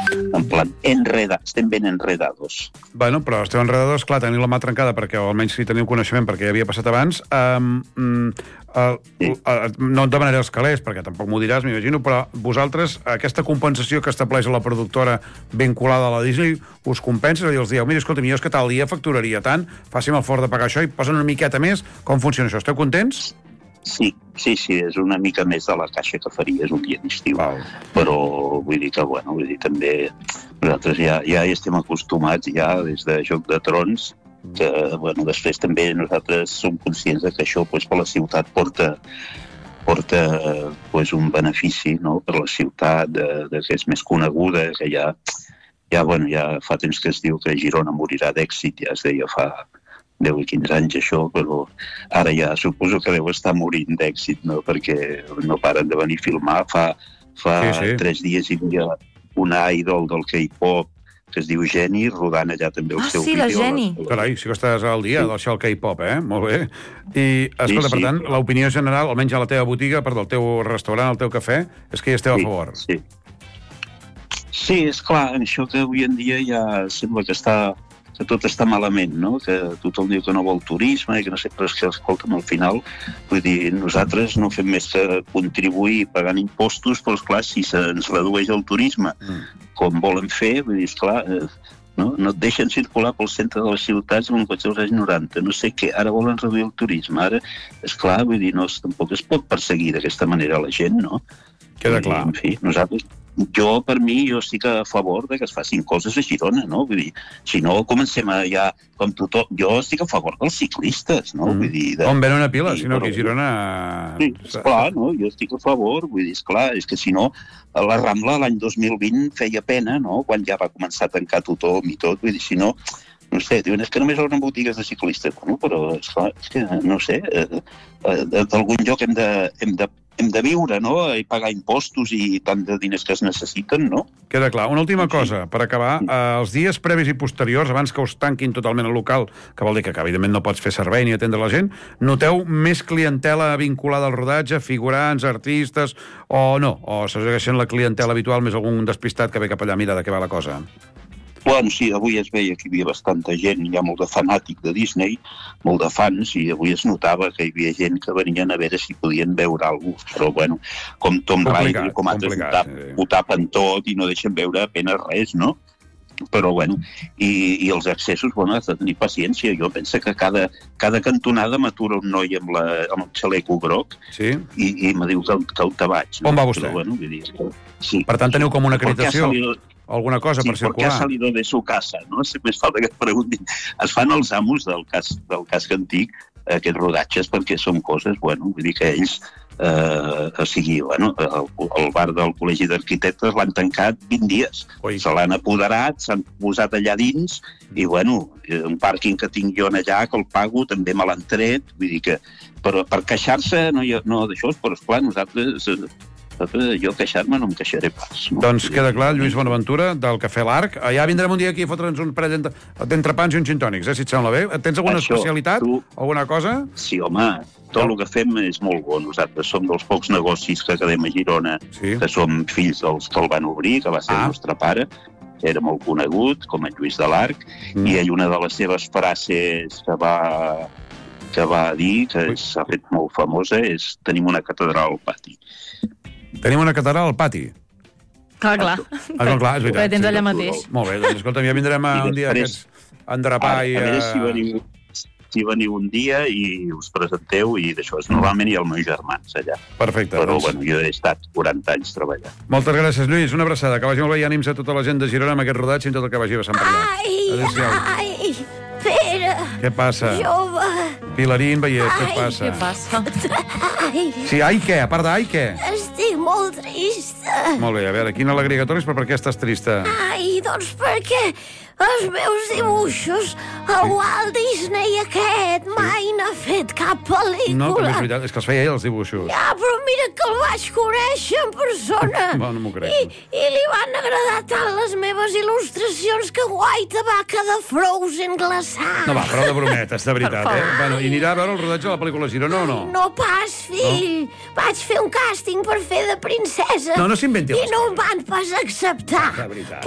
en plan, estem ben enredados. Bueno, però esteu enredadors, clar, teniu la mà trencada, perquè o almenys si teniu coneixement, perquè ja havia passat abans, no et demanaré els calés, perquè tampoc m'ho diràs, m'imagino, però vosaltres, aquesta compensació que estableix la productora vinculada a la Disney, us compensa? I els dieu, mira, escolta, jo és que tal dia facturaria tant, faci'm el favor de pagar això i posen una miqueta més. Com funciona això? Esteu contents? Sí, és una mica més de la caixa que faries un dia d'estiu. Però vull dir que, també nosaltres ja hi estem acostumats ja des de Joc de Trons, que, després també nosaltres som conscients que això, per la ciutat porta un benefici, no?, per la ciutat, que és més coneguda, que ja fa temps que es diu que Girona morirà d'èxit, ja es deia fa 10 i 15 anys això, però ara ja suposo que deu estar morint d'èxit, no?, perquè no paren de venir a filmar. Fa 3 dies hi havia una idol del K-pop que es diu Jenny, rodant allà també el seu vídeo. La Jenny. Carai, sí que estàs al dia del show K-pop, Molt bé. I, escolta, per tant, l'opinió general, almenys a la teva botiga, del teu restaurant, al teu cafè, és que hi esteu a favor. Sí, esclar, això que avui en dia ja sembla que tot està malament, no?, que tothom diu que no vol turisme i que no sé, però és que, escolta'm, al final, vull dir, nosaltres no fem més que contribuir pagant impostos, però, esclar, si se'ns redueix el turisme, com volen fer, vull dir, esclar, no et deixen circular pel centre de les ciutats amb un cotxe als anys 90, no sé què, ara volen reduir el turisme, ara, esclar, vull dir, tampoc es pot perseguir d'aquesta manera la gent, no? Queda clar. En fi, nosaltres... Jo estic a favor de que es facin coses a Girona, no? Vull dir, si no, comencem ja com tothom... Jo estic a favor dels ciclistes, no? Vull dir... On ven una pila, si no, que a Girona... Sí, esclar, no? Jo estic a favor, vull dir, esclar, és que si no, la Rambla l'any 2020 feia pena, no?, quan ja va començar a tancar tothom i tot, vull dir, si no... No sé, diuen, és que només obren botigues de ciclistes. Bueno, però, esclar, és que, no sé, d'algun lloc hem de viure, no?, i pagar impostos i tant de diners que es necessiten, no? Queda clar. Una última cosa, per acabar. Els dies previs i posteriors, abans que us tanquin totalment el local, que vol dir que, evidentment, no pots fer servei ni atendre la gent, noteu més clientela vinculada al rodatge, figurants, artistes, o no? O se segueixen la clientela habitual, més algun despistat que ve cap allà, mira, de què va la cosa? Bueno, sí, avui es veia que hi havia bastanta gent, hi ha molt de fanàtic de Disney, molt de fans, i avui es notava que hi havia gent que venien a veure si podien veure alguna cosa. Però, bueno, com Tom Raider, com altres, ho tapen tot i no deixen veure apenas res, no? Però, bueno, i els accessos, has de tenir paciència. Jo penso que cada cantonada m'atura un noi amb el xaleco groc i me diu que on te vaig. On va vostè? Per tant, teniu com una acreditació? Alguna cosa per circular? Sí, perquè ha salido de su casa, no? Més falta que et preguntin. Es fan els amos del casc antic aquests rodatges perquè són coses, vull dir que ells, el bar del Col·legi d'Arquitectes l'han tancat 20 dies. Se l'han apoderat, s'han posat allà dins i, un pàrquing que tinc jo allà, que el pago, també me l'han tret. Vull dir que, per queixar-se, no d'això, però, esclar, nosaltres... Jo queixar-me no em queixaré pas. Doncs queda clar, Lluís Bonaventura, del Cafè L'Arc. Ja vindrem un dia aquí a fotre'ns un parell d'entrepans i uns gin tònics, si et sembla bé. Tens alguna especialitat? Alguna cosa? Sí, home, tot el que fem és molt bo. Nosaltres som dels pocs negocis que quedem a Girona, que som fills dels que el van obrir, que va ser el nostre pare, que era molt conegut, com en Lluís de l'Arc, i una de les seves frases que va dir, que s'ha fet molt famosa, és tenim una catedral al pati. Tenim una catedral al pati. Clar. Clar, és veritat. Tens allà mateix. Molt bé, doncs escolta'm, ja vindrem un dia a endrapar i... A veure si veniu un dia i us presenteu i d'això. Normalment hi ha els meus germans allà. Perfecte. Però, jo he estat 40 anys treballant. Moltes gràcies, Lluís. Una abraçada. Que vagi molt bé i ànims a tota la gent de Girona amb aquest rodatge i tot el que vagi a Sant Pere. Ai, Pere. Què passa? Jove. Pilarín, veies, què passa? Què passa? Sí, ai, què? A part d'ai, què? Estic molt trista. Molt bé, a veure, quina alegria que tornis, però per què estàs trista? Ai, doncs perquè els meus dibuixos, el Walt Disney aquest mai n'ha fet cap pel·lícula. No, també és veritat, és que els feia ell, els dibuixos. Ja, però mira que el vaig conèixer en persona. No m'ho crec. I li van agradar tant les meves il·lustracions que guai tabaca de Frozen glaçat. No va, prou de brometes, de veritat, Bueno, i anirà a veure el rodatge de la pel·lícula Girona o no? No pas, fill. Vaig fer un càsting per fer de princesa. No s'inventi. I no em van pas acceptar. De veritat.